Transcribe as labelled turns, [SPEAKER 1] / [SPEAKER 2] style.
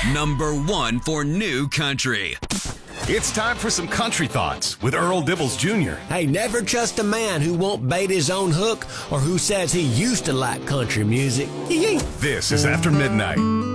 [SPEAKER 1] Number 1 for new country.
[SPEAKER 2] It's time for some country thoughts with Earl Dibbles Jr.
[SPEAKER 3] Hey, never trust a man who won't bait his own hook or who says he used to like country music.
[SPEAKER 2] This is After Midnight.